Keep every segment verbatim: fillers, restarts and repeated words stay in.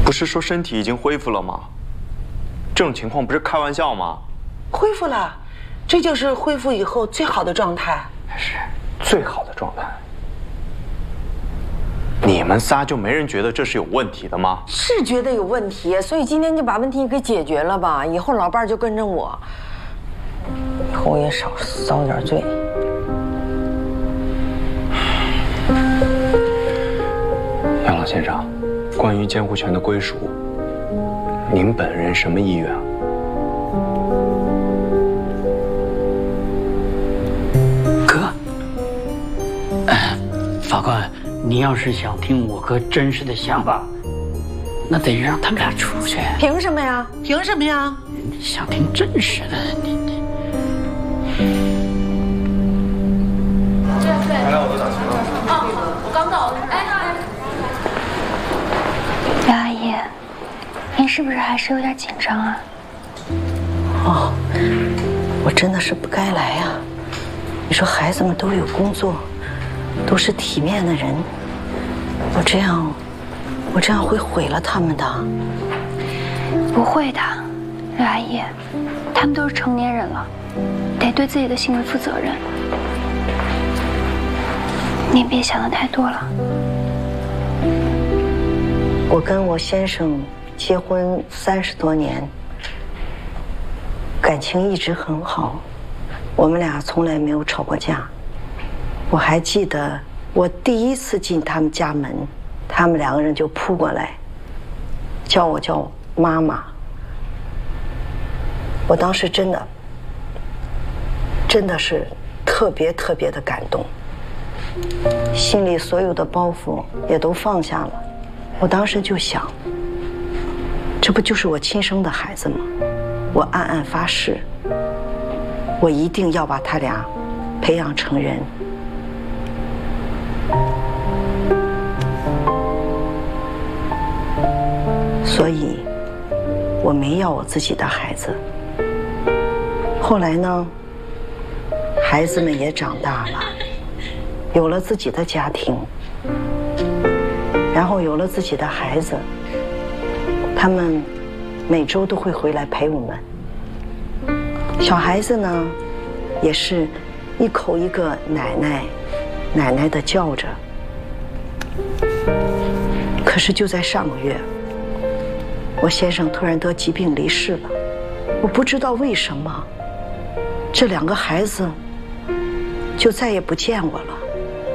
不是说身体已经恢复了吗？这种情况不是开玩笑吗？ 恢复了，这就是恢复以后最好的状态。 是最好的状态。你们仨就没人觉得这是有问题的吗？ 是觉得有问题，所以今天就把问题给解决了吧。以后老伴儿就跟着我，以后我也少遭点罪。 杨老先生，关于监护权的归属，您本人什么意愿啊？ 哥，呃，法官，你要是想听我哥真实的想法，那得让他们俩出去。 凭什么呀？ 凭什么呀？ 想听真实的，你你。 来来，我都打钱了。 哦，我刚到。哎哎。 刘阿姨，您是不是还是有点紧张啊？ 哦，我真的是不该来呀。你说孩子们都有工作，都是体面的人，我这样，我这样会毁了他们的。 不会的，刘阿姨，他们都是成年人了，得对自己的行为负责任。您别想的太多了。 我跟我先生结婚三十多年，感情一直很好，我们俩从来没有吵过架。我还记得我第一次进他们家门，他们两个人就扑过来，叫我叫妈妈。我当时真的，真的是特别特别的感动，心里所有的包袱也都放下了。我当时就想，这不就是我亲生的孩子吗？我暗暗发誓，我一定要把他俩培养成人。所以，我没要我自己的孩子。后来呢，孩子们也长大了，有了自己的家庭。然后有了自己的孩子，他们每周都会回来陪我们。小孩子呢，也是一口一个奶奶，奶奶的叫着。可是就在上个月，我先生突然得疾病离世了。我不知道为什么，这两个孩子就再也不见我了。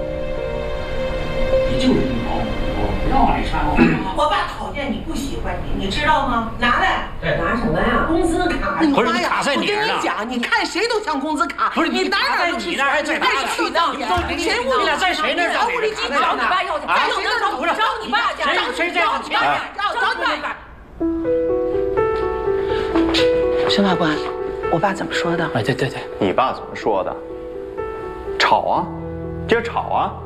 你就是你毛，我不要你杀我。 我爸讨厌你，不喜欢你，你知道吗？拿来， 拿什么呀？ 工资卡。 不是你卡在你我跟那儿呢你讲，你看谁都像工资卡。 不是你哪哪都是你那儿还在哪呢去当你们谁你俩在谁那儿找我的机找你爸要去， 啊谁能找找你爸去？找谁谁找你爸去？找找你爸。 沈法官，我爸怎么说的？ 哎，对对对， 你爸怎么说的？吵啊，接着吵啊！